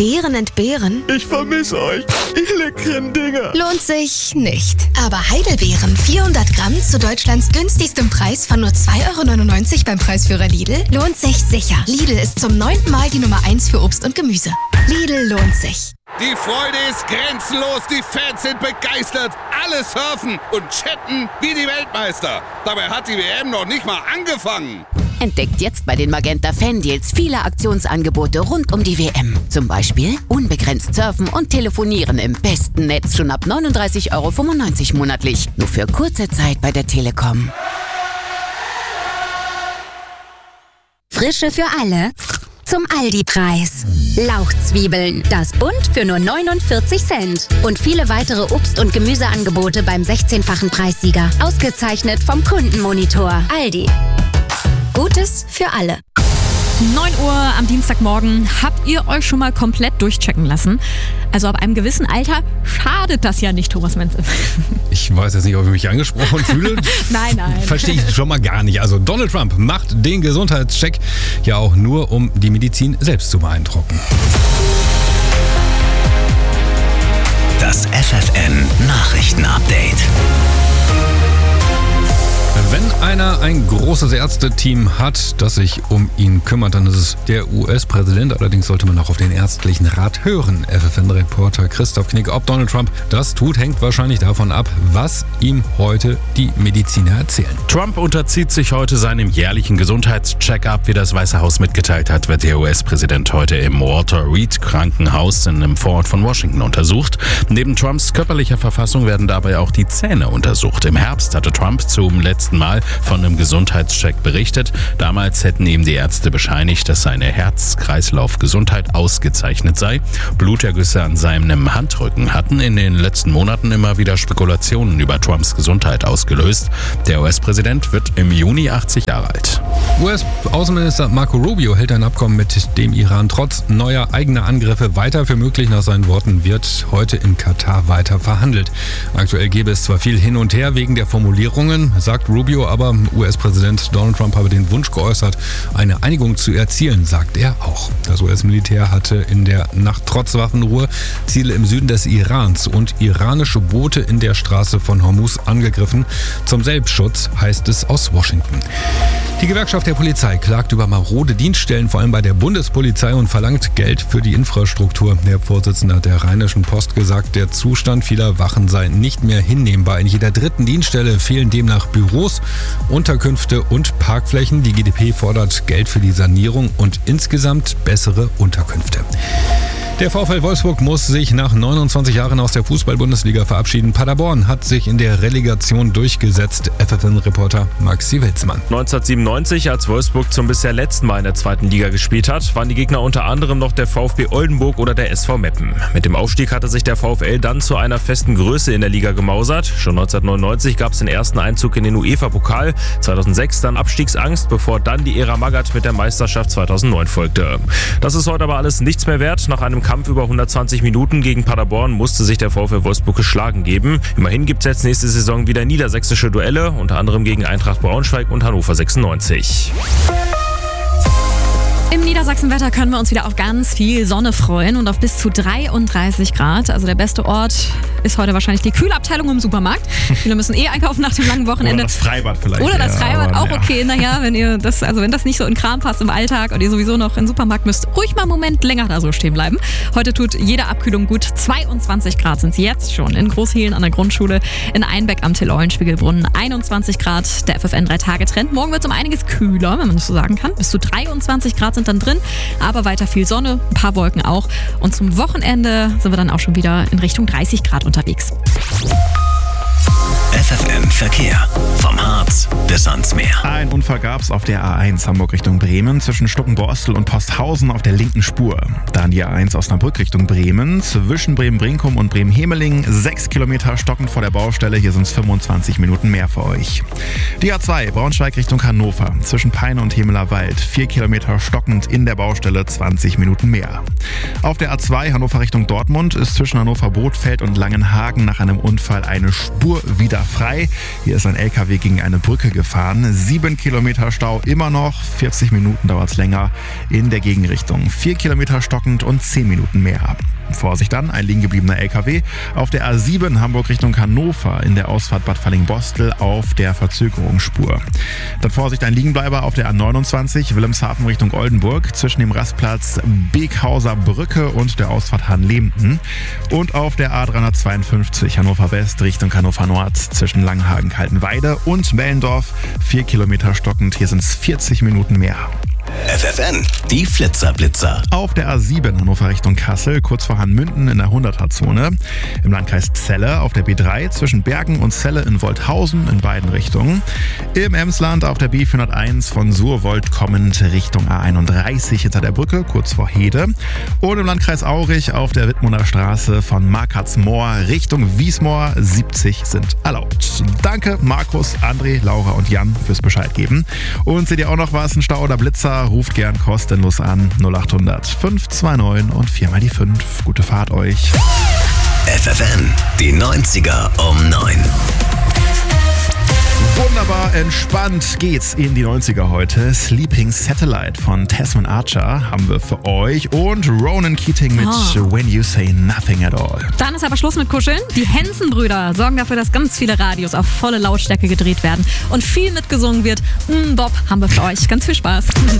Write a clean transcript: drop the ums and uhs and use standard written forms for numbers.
Beeren entbehren? Ich vermisse euch, ihr leckeren Dinger. Lohnt sich nicht. Aber Heidelbeeren 400 Gramm zu Deutschlands günstigstem Preis von nur 2,99 € beim Preisführer Lidl lohnt sich sicher. Lidl ist zum 9. Mal die Nummer 1 für Obst und Gemüse. Lidl lohnt sich. Die Freude ist grenzenlos, die Fans sind begeistert, alle surfen und chatten wie die Weltmeister. Dabei hat die WM noch nicht mal angefangen. Entdeckt jetzt bei den Magenta Fan-Deals viele Aktionsangebote rund um die WM. Zum Beispiel unbegrenzt surfen und telefonieren im besten Netz schon ab 39,95 € monatlich. Nur für kurze Zeit bei der Telekom. Frische für alle zum Aldi-Preis. Lauchzwiebeln, das Bund für nur 49 Cent. Und viele weitere Obst- und Gemüseangebote beim 16-fachen Preissieger. Ausgezeichnet vom Kundenmonitor. Aldi. Gutes für alle. 9 Uhr am Dienstagmorgen. Habt ihr euch schon mal komplett durchchecken lassen? Also ab einem gewissen Alter schadet das ja nicht, Thomas Menzel. Ich weiß jetzt nicht, ob ich mich angesprochen fühle. Nein. Verstehe ich schon mal gar nicht. Also Donald Trump macht den Gesundheitscheck ja auch nur, um die Medizin selbst zu beeindrucken. Das FFN Nachrichtenupdate. Wenn einer ein großes Ärzteteam hat, das sich um ihn kümmert, dann ist es der US-Präsident. Allerdings sollte man auch auf den ärztlichen Rat hören. FFN-Reporter Christoph Knick. Ob Donald Trump das tut, hängt wahrscheinlich davon ab, was ihm heute die Mediziner erzählen. Trump unterzieht sich heute seinem jährlichen Gesundheitscheck-up. Wie das Weiße Haus mitgeteilt hat, wird der US-Präsident heute im Walter Reed Krankenhaus in einem Vorort von Washington untersucht. Neben Trumps körperlicher Verfassung werden dabei auch die Zähne untersucht. Im Herbst hatte Trump zum letzten Mal von einem Gesundheitscheck berichtet. Damals hätten ihm die Ärzte bescheinigt, dass seine Herz-Kreislauf-Gesundheit ausgezeichnet sei. Blutergüsse an seinem Handrücken hatten in den letzten Monaten immer wieder Spekulationen über Trumps Gesundheit ausgelöst. Der US-Präsident wird im Juni 80 Jahre alt. US-Außenminister Marco Rubio hält ein Abkommen mit dem Iran trotz neuer eigener Angriffe weiter für möglich. Nach seinen Worten wird heute in Katar weiter verhandelt. Aktuell gäbe es zwar viel hin und her wegen der Formulierungen, sagt Rubio, aber US-Präsident Donald Trump habe den Wunsch geäußert, eine Einigung zu erzielen, sagt er auch. Das US-Militär hatte in der Nacht trotz Waffenruhe Ziele im Süden des Irans und iranische Boote in der Straße von Hormuz angegriffen. Zum Selbstschutz, heißt es aus Washington. Die Gewerkschaft der Polizei klagt über marode Dienststellen, vor allem bei der Bundespolizei, und verlangt Geld für die Infrastruktur. Der Vorsitzende hat der Rheinischen Post gesagt, der Zustand vieler Wachen sei nicht mehr hinnehmbar. In jeder dritten Dienststelle fehlen demnach Büros, Unterkünfte und Parkflächen. Die GdP fordert Geld für die Sanierung und insgesamt bessere Unterkünfte. Der VfL Wolfsburg muss sich nach 29 Jahren aus der Fußball-Bundesliga verabschieden. Paderborn hat sich in der Relegation durchgesetzt. FFN-Reporter Maxi Wilsmann. 1997, als Wolfsburg zum bisher letzten Mal in der zweiten Liga gespielt hat, waren die Gegner unter anderem noch der VfB Oldenburg oder der SV Meppen. Mit dem Aufstieg hatte sich der VfL dann zu einer festen Größe in der Liga gemausert. Schon 1999 gab es den ersten Einzug in den UEFA-Pokal, 2006 dann Abstiegsangst, bevor dann die Ära Magath mit der Meisterschaft 2009 folgte. Das ist heute aber alles nichts mehr wert. Nach einem Kampf über 120 Minuten gegen Paderborn musste sich der VfL Wolfsburg geschlagen geben. Immerhin gibt es jetzt nächste Saison wieder niedersächsische Duelle, unter anderem gegen Eintracht Braunschweig und Hannover 96. Im Niedersachsenwetter können wir uns wieder auf ganz viel Sonne freuen und auf bis zu 33 Grad. Also der beste Ort ist heute wahrscheinlich die Kühlabteilung im Supermarkt. Viele müssen einkaufen nach dem langen Wochenende. Oder das Freibad vielleicht. Oder das Freibad, auch ja. Okay. Naja, wenn das nicht so in Kram passt im Alltag und ihr sowieso noch in den Supermarkt müsst, ruhig mal einen Moment länger da so stehen bleiben. Heute tut jede Abkühlung gut. 22 Grad sind es jetzt schon in Großhehlen an der Grundschule, in Einbeck am Till-Eulenspiegelbrunnen 21 Grad, der FFN 3-Tage-Trend. Morgen wird es um einiges kühler, wenn man das so sagen kann. Bis zu 23 Grad sind dann drin, aber weiter viel Sonne, ein paar Wolken auch. Und zum Wochenende sind wir dann auch schon wieder in Richtung 30 Grad unterwegs. FFN Verkehr. Vom Harz bis ans Meer. Ein Unfall gab es auf der A1 Hamburg Richtung Bremen zwischen Stuckenborstel und Posthausen auf der linken Spur. Dann die A1 Osnabrück Richtung Bremen zwischen Bremen-Brinkum und Bremen-Hemeling. 6 Kilometer stockend vor der Baustelle. Hier sind es 25 Minuten mehr für euch. Die A2 Braunschweig Richtung Hannover zwischen Peine und Hemeler Wald. 4 Kilometer stockend in der Baustelle, 20 Minuten mehr. Auf der A2 Hannover Richtung Dortmund ist zwischen Hannover-Bothfeld und Langenhagen nach einem Unfall eine Spur wieder frei. Hier ist ein LKW gegen eine Brücke gefahren. 7 Kilometer Stau immer noch. 40 Minuten dauert es länger in der Gegenrichtung. 4 Kilometer stockend und 10 Minuten mehr. Vorsicht dann, ein liegen gebliebener LKW auf der A7 Hamburg Richtung Hannover in der Ausfahrt Bad Falling-Bostel auf der Verzögerungsspur. Dann Vorsicht, ein Liegenbleiber auf der A29 Wilhelmshaven Richtung Oldenburg zwischen dem Rastplatz Beekhauser Brücke und der Ausfahrt Hahnlemden. Und auf der A352 Hannover West Richtung Hannover Nord zwischen Langhagen-Kaltenweide und Mellendorf. 4 Kilometer stockend, hier sind es 40 Minuten mehr. FFN, die Flitzerblitzer. Auf der A7 Hannover Richtung Kassel, kurz vor Hahnmünden in der 100er-Zone. Im Landkreis Celle auf der B3 zwischen Bergen und Celle in Wolthausen in beiden Richtungen. Im Emsland auf der B401 von Surwold kommend Richtung A31 hinter der Brücke, kurz vor Hede. Und im Landkreis Aurich auf der Wittmunder Straße von Markhartsmoor Richtung Wiesmoor 70 sind erlaubt. Danke Markus, André, Laura und Jan fürs Bescheid geben. Und seht ihr auch noch was, ein Stau oder Blitzer? Ruft gern kostenlos an 0800 529 und 4 mal die 5. Gute Fahrt euch. FFN, die 90er um 9. Wunderbar entspannt geht's in die 90er heute. Sleeping Satellite von Tasman Archer haben wir für euch und Ronan Keating mit When You Say Nothing at All. Dann ist aber Schluss mit Kuscheln. Die Henson-Brüder sorgen dafür, dass ganz viele Radios auf volle Lautstärke gedreht werden und viel mitgesungen wird. Bob haben wir für euch. Ganz viel Spaß.